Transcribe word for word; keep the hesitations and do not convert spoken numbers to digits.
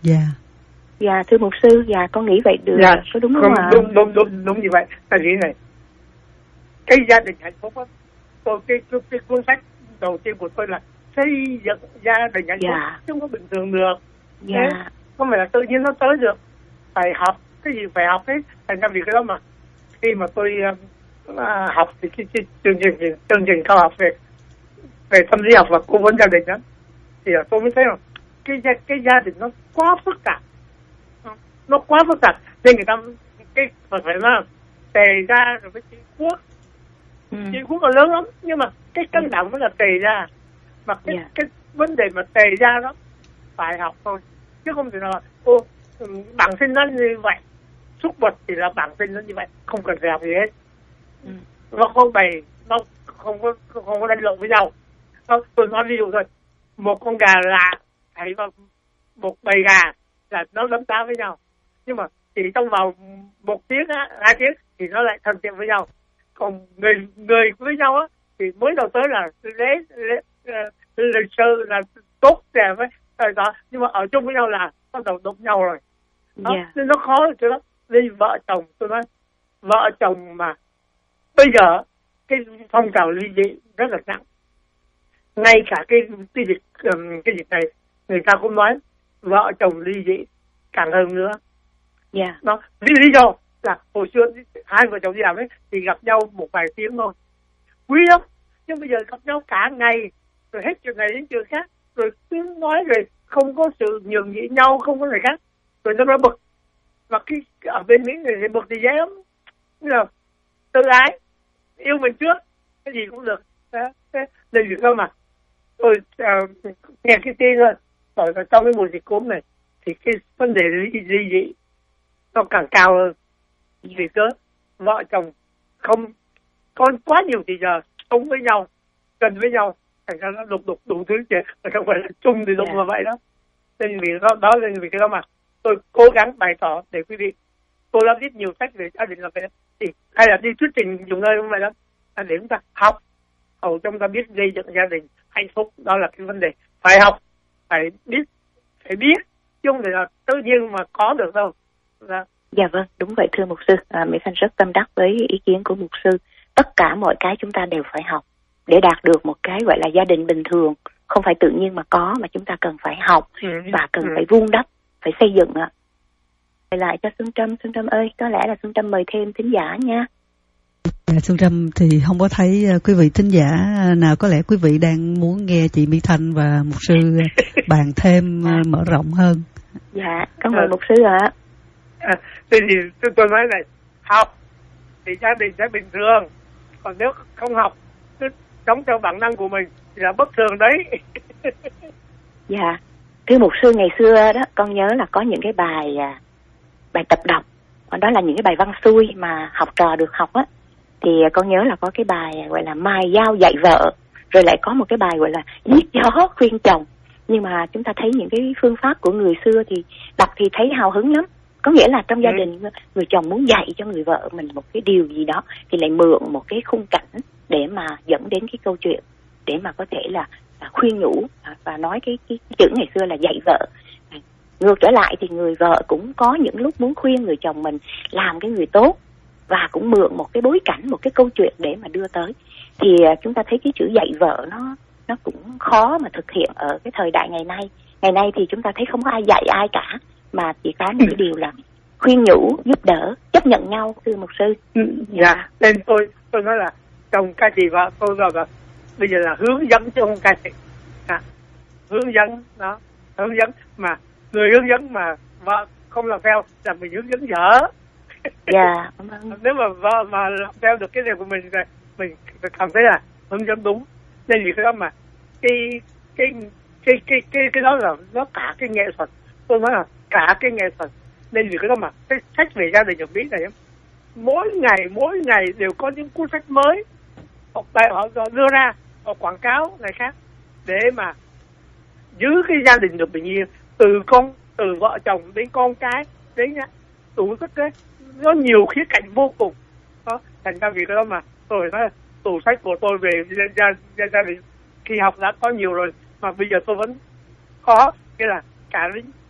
Dạ. Dạ thưa mục sư, dạ con nghĩ vậy được. Dạ. Có đúng không, không ạ? đúng đúng đúng đúng như vậy. Ta nghĩ này, cái gia đình hạnh phúc á, tôi cái, cái cái cuốn sách đầu tiên của tôi là xây dựng gia đình hạnh phúc, Dạ. chứ không có bình thường được. Dạ. Thế, không phải là tự nhiên nó tới được, phải học, cái gì phải học hết. Thành ra vì cái đó mà khi mà tôi uh, học thì cái, cái chương trình chương trình cao học về về tâm lý học và cố vấn gia đình đó, thì tôi mới thấy là cái cái gia đình nó quá phức tạp, nó quá phức tạp nên người ta cái phải nói tề ra rồi với Trung Quốc. Ừ. Trung Quốc là lớn lắm nhưng mà cái cân bằng mới là tề ra, mà cái, yeah. cái vấn đề mà tề ra đó phải học thôi, chứ không thể nào ô bẩm sinh nó như vậy, súc vật thì là bẩm sinh nó như vậy, không cần phải học gì hết. Ừ. Nó không bày, nó không có không có đánh lộn với nhau. Tôi, tôi nói ví dụ thôi, một con gà lạ thấy vào một bầy gà là nó đấm đá với nhau, nhưng mà chỉ trong vòng một tiếng á, hai tiếng thì nó lại thân thiện với nhau. Còn người người với nhau á thì mới đầu tới là lễ lịch sự là tốt đẹp với thời đó, nhưng mà ở chung với nhau là bắt đầu đụng nhau rồi. Đó, yeah. Nên nó khó chứ đó. Nên vợ chồng, tôi nói vợ chồng mà bây giờ cái phong trào ly dị rất là nặng. Ngay cả cái cái dịch cái dịch này người ta cũng nói vợ chồng ly dị càng hơn nữa. Dạ. Yeah. Nó lý, lý do là hồi xưa hai vợ chồng đi làm ấy thì gặp nhau một vài tiếng thôi, quý lắm. Nhưng bây giờ gặp nhau cả ngày, rồi hết chuyện này đến chuyện khác, rồi tiếng nói rồi không có sự nhường nhịn nhau, không có người khác, rồi nó nó bực. Và cái ở bên Mỹ người bực thì dễ lắm, như là tự ái, yêu mình trước, cái gì cũng được. Thế nên việc đâu mà tôi uh, nghe cái tin thôi, rồi trong cái mùa dịch cúm này thì cái vấn đề ly dị dị nó càng cao hơn. Vì cớ vợ chồng không có quá nhiều thì giờ sống với nhau, gần với nhau, thành ra nó đục đục đủ thứ chuyện, không phải là chung thì đúng yeah. là vậy đó. Nên vì đó, đó nên vì cái đó mà tôi cố gắng bày tỏ để quý vị, tôi đã viết nhiều sách về gia đình là vậy đó, thì hay là đi thuyết trình dùng nơi không vậy đó, là để chúng ta học, hầu chúng ta biết gây dựng gia đình hạnh phúc, đó là cái vấn đề phải học, phải biết, phải biết, chứ không phải là tự nhiên mà có được đâu. Là dạ vâng, đúng vậy thưa mục sư. À, Mỹ Thanh rất tâm đắc với ý kiến của mục sư. Tất cả mọi cái chúng ta đều phải học để đạt được một cái gọi là gia đình bình thường, không phải tự nhiên mà có, mà chúng ta cần phải học ừ. và cần ừ. phải vun đắp, phải xây dựng ạ. Quay lại cho Xuân Trâm, Xuân Trâm ơi, có lẽ là Xuân Trâm mời thêm thính giả nha. Dạ, Xuân Trâm thì không có thấy uh, quý vị thính giả nào, có lẽ quý vị đang muốn nghe chị Mỹ Thanh và mục sư bàn thêm uh, mở rộng hơn. Dạ, con mời à. mục sư ạ. À, thì tôi, tôi nói này, học thì gia đình sẽ bình thường, còn nếu không học cứ sống theo bản năng của mình thì là bất thường đấy. Dạ, thưa mục sư, ngày xưa đó con nhớ là có những cái bài bài tập đọc, đó là những cái bài văn xuôi mà học trò được học á, thì con nhớ là có cái bài gọi là mài dao dạy vợ, rồi lại có một cái bài gọi là giết chó khuyên chồng. Nhưng mà chúng ta thấy những cái phương pháp của người xưa thì đọc thì thấy hào hứng lắm. Có nghĩa là trong gia ừ. đình người chồng muốn dạy cho người vợ mình một cái điều gì đó thì lại mượn một cái khung cảnh để mà dẫn đến cái câu chuyện, để mà có thể là, là khuyên nhủ và nói cái, cái, cái chữ ngày xưa là dạy vợ. Ngược trở lại thì người vợ cũng có những lúc muốn khuyên người chồng mình làm cái người tốt, và cũng mượn một cái bối cảnh, một cái câu chuyện để mà đưa tới. Thì chúng ta thấy cái chữ dạy vợ nó nó cũng khó mà thực hiện ở cái thời đại ngày nay. Ngày nay thì chúng ta thấy không có ai dạy ai cả, mà chỉ có những cái điều là khuyên nhủ, giúp đỡ, chấp nhận nhau, thưa mục sư. Dạ, yeah. Nên tôi tôi nói là chồng cai trị vợ, tôi rồi là bây giờ là hướng dẫn chứ không cai trị. À, hướng dẫn đó, hướng dẫn mà người hướng dẫn mà vợ không làm theo là mình hướng dẫn vợ. Dạ. Yeah. Nếu mà vợ mà làm theo được cái điều của mình rồi mình cảm thấy là hướng dẫn đúng. Nên vì cái đó mà cái cái cái cái cái cái đó là nó cả cái nghệ thuật. Tôi nói là cả cái nghệ thuật. Nên vì cái đó mà cái sách về gia đình ở Mỹ này mỗi ngày mỗi ngày đều có những cuốn sách mới họ, họ đưa ra, họ quảng cáo này khác để mà giữ cái gia đình được bình yên, từ con từ vợ chồng đến con cái đến tủ sách đấy, nó nhiều khía cạnh vô cùng đó. Thành ra vì cái đó mà tôi nói tủ sách của tôi về gia, gia, gia đình khi học đã có nhiều rồi, mà bây giờ tôi vẫn có cái là cả